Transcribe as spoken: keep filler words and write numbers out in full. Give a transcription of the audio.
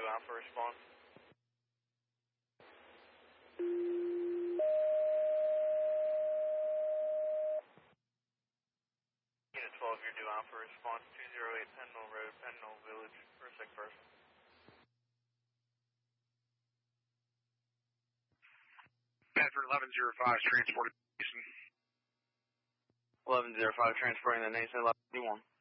due out for response. Unit twelve, you're due out for response. two oh eight Pendle Road, Pendle Village, for a sick person. Bedford eleven oh five, transported to Mason. eleven oh five, transporting the Nason eleven one.